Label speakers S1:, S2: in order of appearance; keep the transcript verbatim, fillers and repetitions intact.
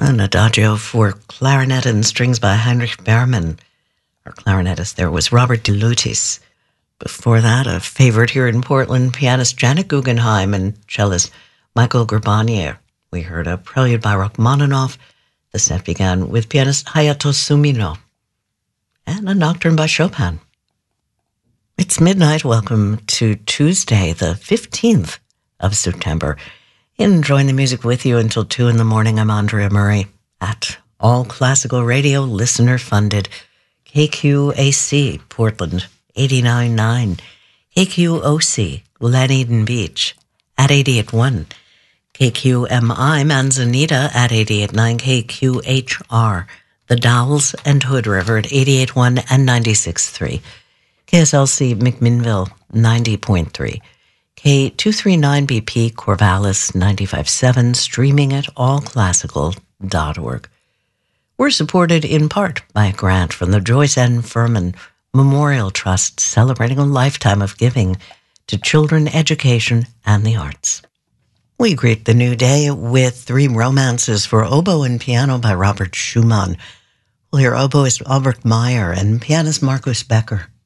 S1: An adagio for clarinet and strings by Heinrich Berman. Our clarinetist there was Robert de Lutis. Before that, a favorite here in Portland, pianist Janet Guggenheim and cellist Michael Gurbanier. We heard a prelude by Rachmaninoff. The set began with pianist Hayato Sumino. And a nocturne by Chopin. It's midnight. Welcome to Tuesday, the fifteenth of September. Enjoying the music with you until two in the morning. I'm Andrea Murray at All Classical Radio, listener-funded K Q A C, Portland, eighty-nine point nine. K Q O C, Glen Beach, at eighty-eight point one. K Q M I, Manzanita, at eighty-eight point nine. K Q H R, The Dowels and Hood River, at eighty-eight point one and ninety-six point three. K S L C, McMinnville, ninety point three. K two thirty-nine B P, Corvallis, ninety-five point seven, streaming at all classical dot org. We're supported in part by a grant from the Joyce N. Furman Memorial Trust, celebrating a lifetime of giving to children, education, and the arts. We greet the new day with three romances for oboe and piano by Robert Schumann. We'll hear oboist Albert Meyer and pianist Marcus Becker.